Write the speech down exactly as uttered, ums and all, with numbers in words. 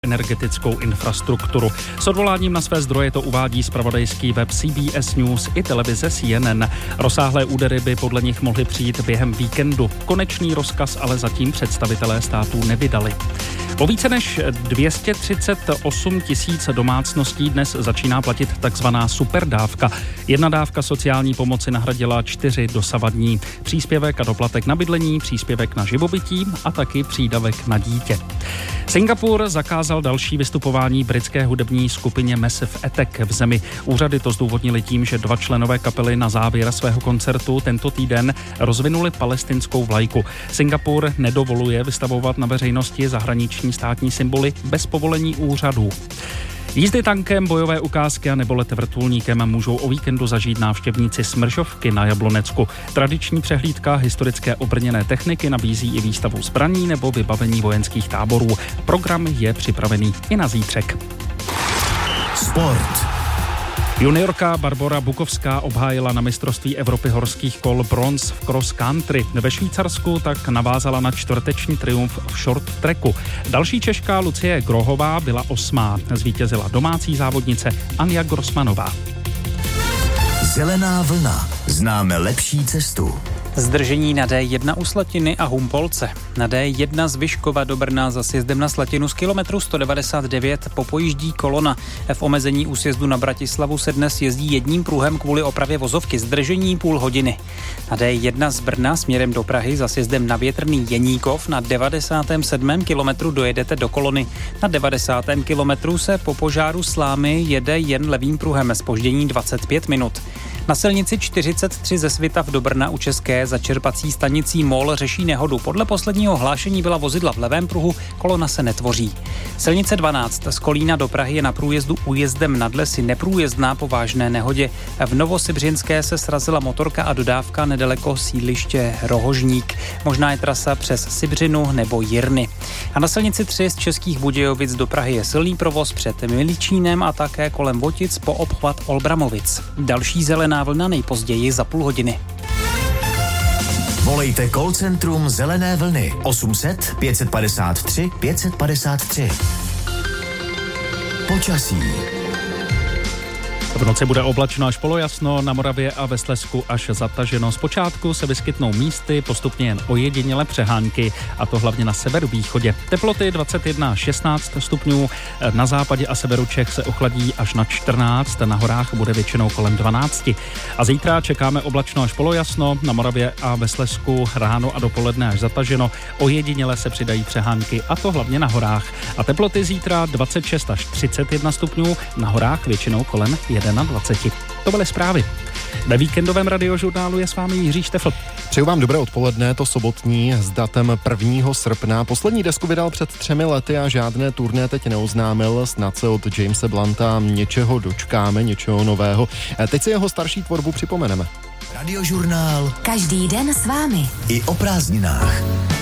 energetickou infrastrukturu. S odvoláním na své zdroje to uvádí zpravodajský web C B S News i televize C N N. Rozsáhlé údery by podle nich mohly přijít během víkendu. Konečný rozkaz ale zatím představitelé států nevydali. Po více než dvě stě třicet osm tisíc domácností dnes začíná platit takzvaná superdávka. Jedna dávka sociální pomoci nahradila čtyři dosavadní. Příspěvek a doplatek na bydlení, příspěvek na živobytí a taky přídavek na dítě. Singapur zakázal další vystupování britské hudební skupině Massive Attack v zemi. Úřady to zdůvodnili tím, že dva členové kapely na závěr svého koncertu tento týden rozvinuli palestinskou vlajku. Singapur nedovoluje vystavovat na veřejnosti zahraniční státní symboly bez povolení úřadů. Jízdy tankem, bojové ukázky a nebo let vrtulníkem můžou o víkendu zažít návštěvníci Smržovky na Jablonecku. Tradiční přehlídka historické obrněné techniky nabízí i výstavu zbraní nebo vybavení vojenských táborů. Program je připravený i na zítřek. Sport. Juniorka Barbora Bukovská obhájila na mistrovství Evropy horských kol bronz v cross country. Ve Švýcarsku tak navázala na čtvrteční triumf v short tracku. Další Češka Lucie Grohová byla osmá. Zvítězila domácí závodnice Anja Grossmanová. Zelená vlna. Známe lepší cestu. Zdržení na D jedna u Slatiny a Humpolce. Na D jedna z Vyškova do Brna za sjezdem na Slatinu z kilometru sto devadesát devět popojíždí kolona. V omezení u sjezdu na Bratislavu se dnes jezdí jedním pruhem kvůli opravě vozovky. Zdržení půl hodiny. Na D jedna z Brna směrem do Prahy za sjezdem na Větrný Jeníkov na devadesátém sedmém kilometru dojedete do kolony. Na devadesátém kilometru se po požáru Slámy jede jen levým pruhem, zpoždění dvacet pět minut. Na silnici čtyřicet tři ze Svitav do Brna u České za čerpací stanicí Mol řeší nehodu. Podle posledního hlášení byla vozidla v levém pruhu, kolona se netvoří. Silnice dvanáct z Kolína do Prahy je na průjezdu újezdem nad Lesy neprůjezdná po vážné nehodě. V Novosibřinské se srazila motorka a dodávka nedaleko sídliště Rohožník. Možná je trasa přes Sibřinu nebo Jirny. A na silnici tři z Českých Budějovic do Prahy je silný provoz před Miličínem a také kolem Votic po obchvat Olbramovic. Další zelená vlna nejpozději za půl hodiny. Volejte call centrum Zelené vlny osm set pět padesát tři pět padesát tři. Počasí. V noci bude oblačno až polojasno, na Moravě a ve Slezsku až zataženo. Zpočátku se vyskytnou místy, postupně jen ojedinělé přehánky, a to hlavně na severovýchodě. Teploty dvacet jedna až šestnáct stupňů, na západě a severu Čech se ochladí až na čtrnáct, na horách bude většinou kolem dvanáct. A zítra čekáme oblačno až polojasno, na Moravě a ve Slezsku ráno a dopoledne až zataženo, ojediněle se přidají přehánky, a to hlavně na horách. A teploty zítra dvacet šest až třicet jedna stupňů, na horách většinou kolem dvacet jedna. To byly zprávy. Ve víkendovém radiožurnálu je s vámi Jiří Štefl. Přeju vám dobré odpoledne, to sobotní s datem prvního srpna. Poslední desku vydal před třemi lety a žádné turné teď neoznámil. Snad se od Jamese Blunta něčeho dočkáme, něčeho nového. Teď si jeho starší tvorbu připomeneme. Radiožurnál. Každý den s vámi. I o prázdninách.